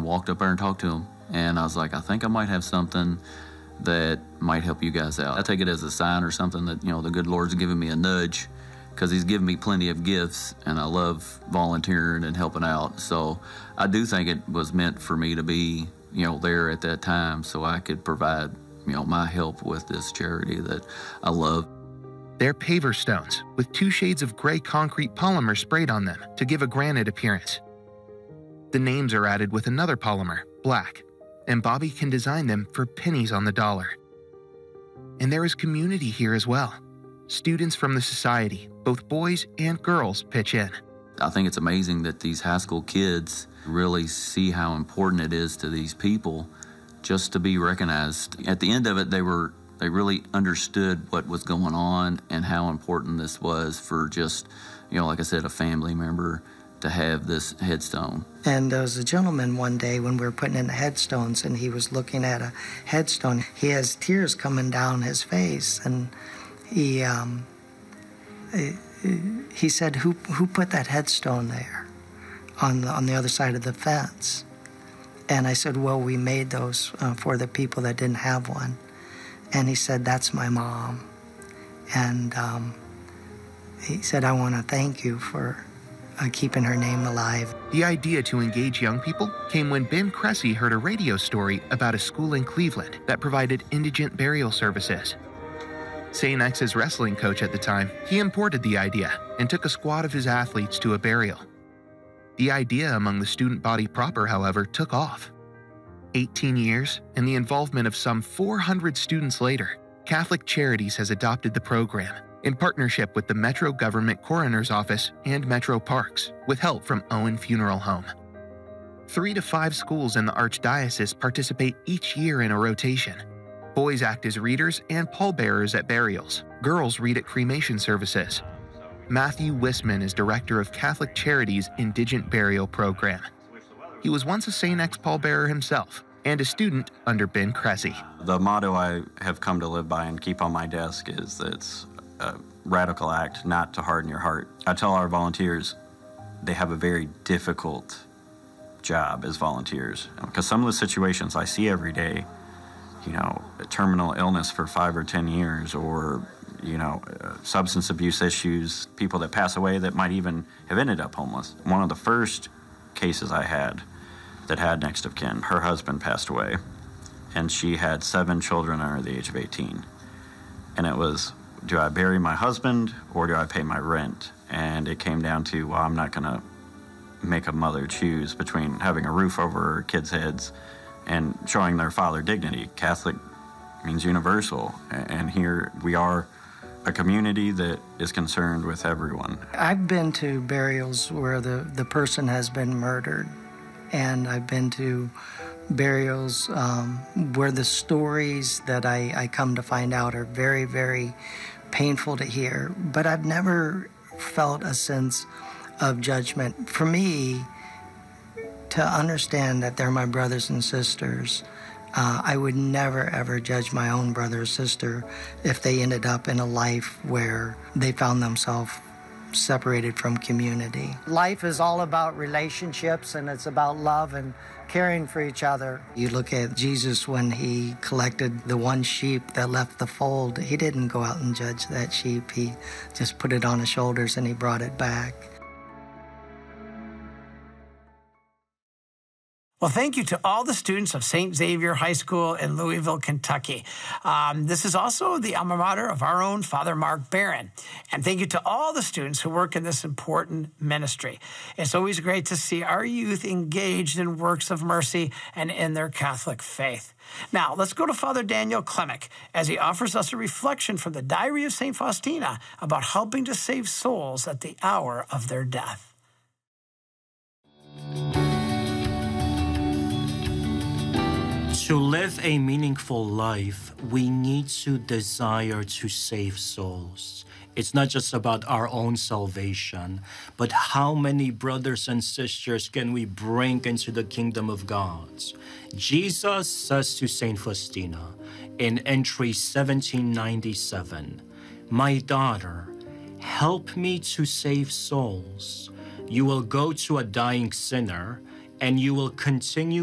walked up there and talked to him. And I was like, I think I might have something that might help you guys out. I take it as a sign or something that, the good Lord's giving me a nudge, because he's given me plenty of gifts, and I love volunteering and helping out. So I do think it was meant for me to be, there at that time so I could provide, my help with this charity that I love. They're paver stones with 2 shades of gray concrete polymer sprayed on them to give a granite appearance. The names are added with another polymer, black, and Bobby can design them for pennies on the dollar. And there is community here as well. Students from the society, both boys and girls, pitch in. I think it's amazing that these high school kids really see how important it is to these people just to be recognized. At the end of it, they really understood what was going on and how important this was for just, like I said, a family member to have this headstone. And there was a gentleman one day when we were putting in the headstones, and he was looking at a headstone. He has tears coming down his face, and he said, who put that headstone there on the other side of the fence? And I said, well, we made those for the people that didn't have one. And he said, that's my mom. And he said, I want to thank you for keeping her name alive. The idea to engage young people came when Ben Cressy heard a radio story about a school in Cleveland that provided indigent burial services. St. X's wrestling coach at the time, he imported the idea and took a squad of his athletes to a burial. The idea among the student body proper, however, took off. 18 years and the involvement of some 400 students later, Catholic Charities has adopted the program in partnership with the Metro Government Coroner's Office and Metro Parks, with help from Owen Funeral Home. 3 to 5 schools in the Archdiocese participate each year in a rotation. Boys act as readers and pallbearers at burials. Girls read at cremation services. Matthew Wisman is director of Catholic Charities' Indigent Burial Program. He was once a St. X pallbearer himself and a student under Ben Cressy. The motto I have come to live by and keep on my desk is that it's a radical act not to harden your heart. I tell our volunteers they have a very difficult job as volunteers, because some of the situations I see every day, a terminal illness for 5 or 10 years, or substance abuse issues, people that pass away that might even have ended up homeless. One of the first cases I had that had next of kin, her husband passed away, and she had 7 children under the age of 18. And it was, do I bury my husband or do I pay my rent? And it came down to, well, I'm not going to make a mother choose between having a roof over her kids' heads and showing their father dignity. Catholic means universal, and here we are a community that is concerned with everyone. I've been to burials where the person has been murdered, and I've been to burials where the stories that I come to find out are very, very painful to hear, but I've never felt a sense of judgment. For me, to understand that they're my brothers and sisters, I would never, ever judge my own brother or sister if they ended up in a life where they found themselves separated from community. Life is all about relationships, and it's about love and caring for each other. You look at Jesus when he collected the one sheep that left the fold. He didn't go out and judge that sheep. He just put it on his shoulders and he brought it back. Well, thank you to all the students of St. Xavier High School in Louisville, Kentucky. This is also the alma mater of our own Father Mark Barron. And thank you to all the students who work in this important ministry. It's always great to see our youth engaged in works of mercy and in their Catholic faith. Now, let's go to Father Daniel Klimek as he offers us a reflection from the Diary of St. Faustina about helping to save souls at the hour of their death. To live a meaningful life, we need to desire to save souls. It's not just about our own salvation, but how many brothers and sisters can we bring into the kingdom of God? Jesus says to St. Faustina in entry 1797, "My daughter, help me to save souls. You will go to a dying sinner, and you will continue